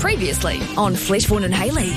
Previously on Fleshborn and Haley.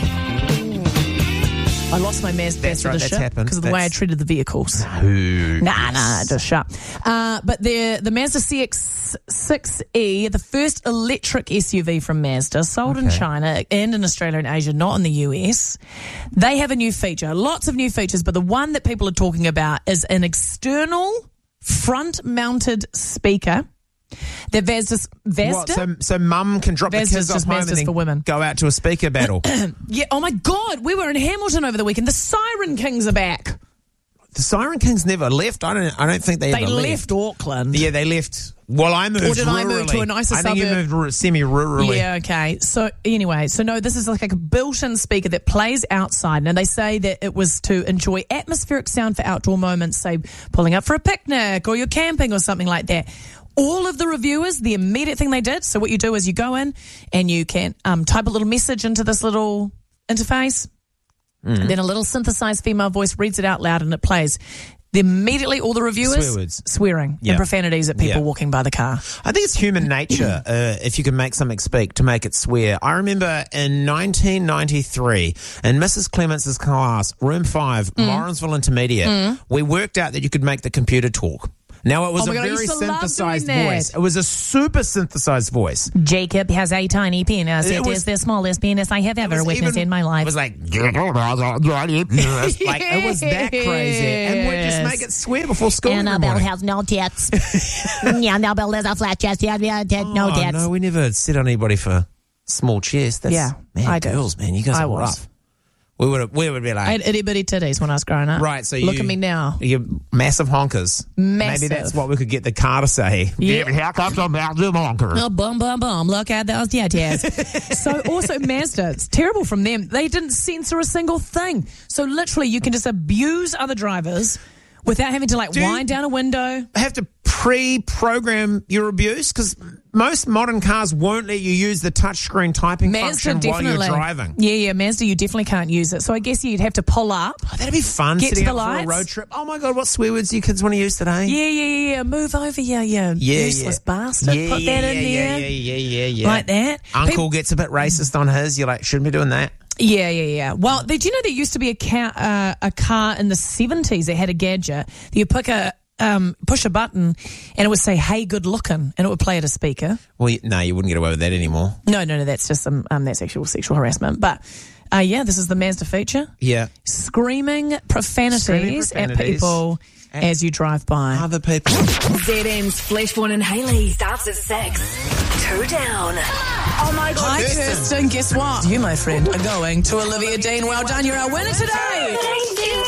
I lost my Mazda after the ship because of the way I treated the vehicles. Nah, just shut. But the Mazda CX-6E, the first electric SUV from Mazda, sold in China and in Australia and Asia, not in the US. They have a new feature, lots of new features, but the one that people are talking about is an external front-mounted speaker. The Vesta? So mum can drop Vesta's the kids off home and then for women. go out to a speaker battle. Yeah, oh my God, we were in Hamilton over the weekend. The Siren Kings are back. The Siren Kings never left. I don't think they ever left Auckland. Yeah, they left. Well, I moved Or did rurally. I move to a nicer I think suburb? you moved semi-rurally. Yeah, okay. So anyway, no, this is like a built-in speaker that plays outside, and they say that it was to enjoy atmospheric sound for outdoor moments, say pulling up for a picnic or you're camping or something like that. All of the reviewers, the immediate thing they did, so what you do is you go in and you can type a little message into this little interface, and then a little synthesized female voice reads it out loud and it plays. Immediately, all the reviewers swearing and profanities at people walking by the car. I think it's human nature, if you can make something speak, to make it swear. I remember in 1993, in Mrs. Clements' class, room 5, Morrinsville Intermediate, we worked out that you could make the computer talk. Now, it was very synthesized voice. It was a super synthesized voice. Jacob has a tiny penis. It is the smallest penis I have ever witnessed in my life. It was like, it was that crazy. And we'd just make it swear before school. Annabelle has no tits. Annabelle has a flat chest. No tits. No, we never sit on anybody for small chest. That's, I do. Girls, man, you guys are rough. We would be like, I had itty bitty titties when I was growing up. Right, so look at me now. You're massive honkers. Massive. Maybe that's what we could get the car to say. Yeah. Here comes a massive honker. Oh, boom, boom, boom. Look at those titties. So also Mazda, it's terrible from them. They didn't censor a single thing. So literally you can just abuse other drivers without having to wind down a window. Have to pre-program your abuse? Because most modern cars won't let you use the touchscreen typing function while you're driving. Yeah, Mazda, you definitely can't use it. So I guess you'd have to pull up. Oh, that'd be fun, get setting to the up lights. for a road trip. Oh my God, what swear words do you kids want to use today? Yeah. Move over, useless bastard. Put that in there. Yeah. Like that. Uncle gets a bit racist on his. You're like, shouldn't be doing that. Yeah. Well, did you know there used to be a car in the 70s that had a gadget that you push a button and it would say, "Hey, good looking," and it would play at a speaker. Well, no, you wouldn't get away with that anymore. No, that's just that's actual sexual harassment. But this is the Mazda feature. Yeah, screaming profanities at people as you drive by. Other people. ZM's Fleshborn and Haley starts at 6. 2 down. Oh my God, hi Kirsten. Guess what? You, my friend, are going to Olivia Dean. Well done, you're our winner today. Thank you.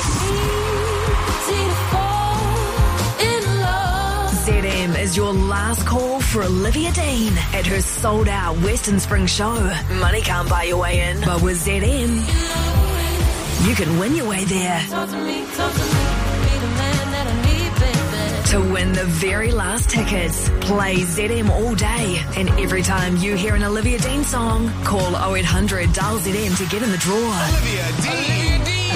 ZM is your last call for Olivia Dean at her sold-out Western Spring show. Money can't buy your way in, but with ZM, you can win your way there. Talk to me, be the man that I need, baby. To win the very last tickets, play ZM all day, and every time you hear an Olivia Dean song, call 0800 dial ZM to get in the draw. Olivia Dean.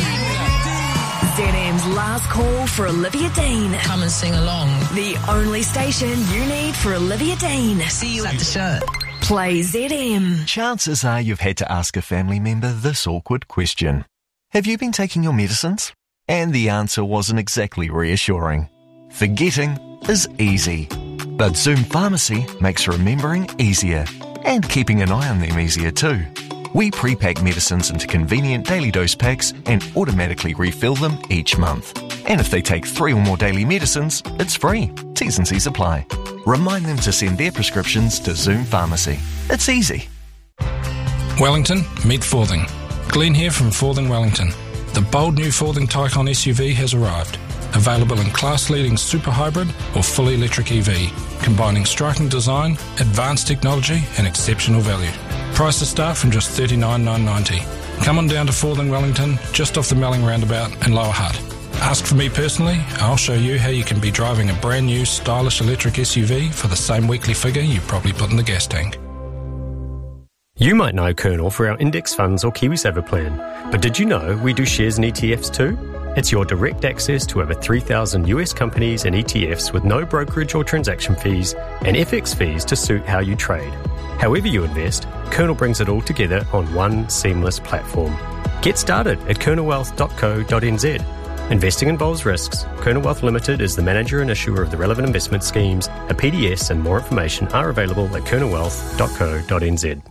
ZM's last call for Olivia Dean. Come and sing along. The only station you need for Olivia Dean. See you at the show. Play ZM. Chances are you've had to ask a family member this awkward question. Have you been taking your medicines? And the answer wasn't exactly reassuring. Forgetting is easy. But Zoom Pharmacy makes remembering easier. And keeping an eye on them easier too. We pre-pack medicines into convenient daily dose packs and automatically refill them each month. And if they take 3 or more daily medicines, it's free. T's and C's apply. Remind them to send their prescriptions to Zoom Pharmacy. It's easy. Wellington, meet Forthing. Glenn here from Forthing Wellington. The bold new Forthing Taycan SUV has arrived. Available in class-leading super hybrid or fully electric EV, combining striking design, advanced technology and exceptional value. Prices start from just $39,990. Come on down to Forthing Wellington, just off the Melling roundabout in Lower Hutt. Ask for me personally, I'll show you how you can be driving a brand new stylish electric SUV for the same weekly figure you probably put in the gas tank. You might know Colonel for our index funds or KiwiSaver plan, but did you know we do shares and ETFs too? It's your direct access to over 3,000 US companies and ETFs with no brokerage or transaction fees and FX fees to suit how you trade. However you invest, Colonel brings it all together on one seamless platform. Get started at colonelwealth.co.nz. Investing involves risks. Colonel Wealth Limited is the manager and issuer of the relevant investment schemes. A PDS and more information are available at colonelwealth.co.nz.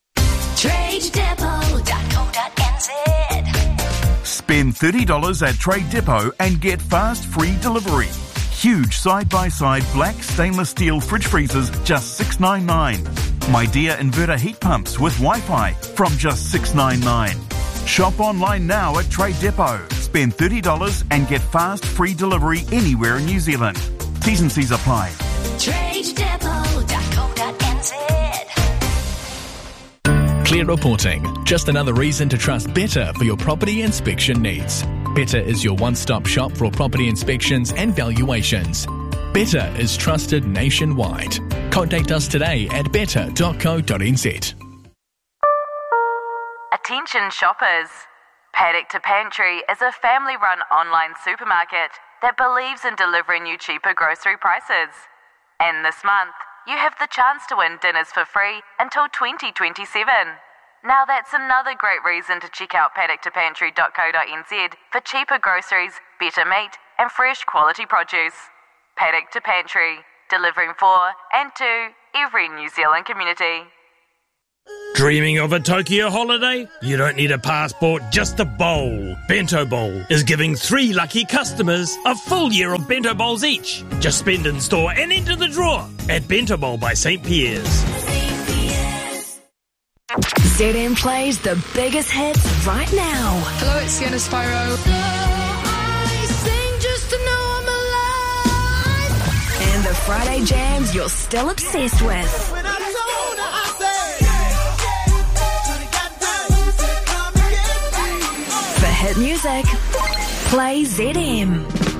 TradeDepot.co.nz. Spend $30 at Trade Depot and get fast free delivery. Huge side-by-side black stainless steel fridge freezers, just $6.99. My Dear inverter heat pumps with Wi-Fi from just $6.99. Shop online now at Trade Depot. Spend $30 and get fast free delivery anywhere in New Zealand. T's and C's apply. TradeDepot.co.nz. Clear reporting. Just another reason to trust Better for your property inspection needs. Better is your one-stop shop for property inspections and valuations. Better is trusted nationwide. Contact us today at better.co.nz. Attention shoppers. Paddock to Pantry is a family-run online supermarket that believes in delivering you cheaper grocery prices. And this month, you have the chance to win dinners for free until 2027. Now that's another great reason to check out paddock2pantry.co.nz for cheaper groceries, better meat and fresh quality produce. Paddock to Pantry, delivering for and to every New Zealand community. Dreaming of a Tokyo holiday? You don't need a passport, just a bowl. Bento Bowl is giving 3 lucky customers a full year of Bento Bowls each. Just spend in store and enter the draw at Bento Bowl by St. Pierre's. ZM plays the biggest hits right now. Hello, it's Sienna Spyro. And the Friday jams you're still obsessed with. For hit music, play ZM.